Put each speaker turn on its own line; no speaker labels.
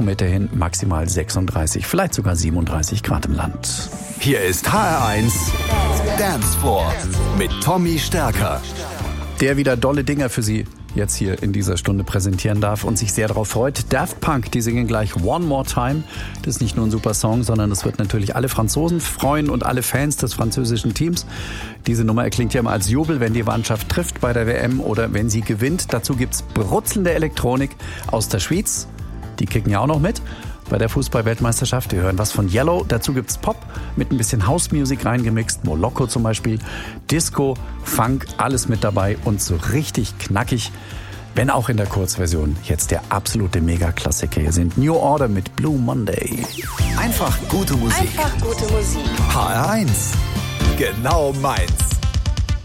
Wochenmitte hin maximal 36, vielleicht sogar 37 Grad im Land.
Hier ist HR1 Dance Floor mit Tommy Stärker.
Der wieder dolle Dinger für Sie jetzt hier in dieser Stunde präsentieren darf und sich sehr darauf freut. Daft Punk, die singen gleich One More Time. Das ist nicht nur ein super Song, sondern es wird natürlich alle Franzosen freuen und alle Fans des französischen Teams. Diese Nummer erklingt ja immer als Jubel, wenn die Mannschaft trifft bei der WM oder wenn sie gewinnt. Dazu gibt's brutzelnde Elektronik aus der Schweiz. Die kicken ja auch noch mit bei der Fußball-Weltmeisterschaft. Wir hören was von Yellow. Dazu gibt's Pop mit ein bisschen House-Music reingemixt. Moloko zum Beispiel. Disco, Funk, alles mit dabei und so richtig knackig. Wenn auch in der Kurzversion. Jetzt der absolute Mega-Klassiker. Hier sind New Order mit Blue Monday.
Einfach gute Musik.
Einfach gute Musik.
HR1. Genau meins.